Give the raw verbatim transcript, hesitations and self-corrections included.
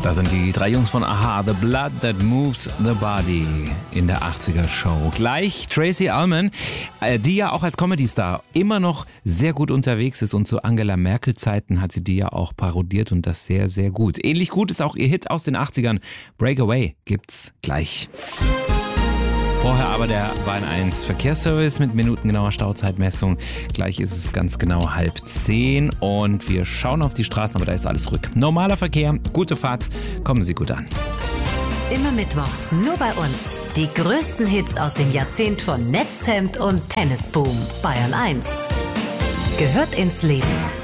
Da sind die drei Jungs von a-ha, The Blood That Moves the Body in der achtziger-Show. Gleich Tracey Ullman, die ja auch als Comedy-Star immer noch sehr gut unterwegs ist und zu Angela Merkel-Zeiten hat sie die ja auch parodiert und das sehr, sehr gut. Ähnlich gut ist auch ihr Hit aus den achtzigern, Breakaway, gibt's gleich. Vorher aber der Bahn eins Verkehrsservice mit minutengenauer Stauzeitmessung. Gleich ist es ganz genau halb zehn und wir schauen auf die Straßen, aber da ist alles ruhig. Normaler Verkehr, gute Fahrt, kommen Sie gut an. Immer mittwochs, nur bei uns. Die größten Hits aus dem Jahrzehnt von Netzhemd und Tennisboom. Bayern eins. Gehört ins Leben.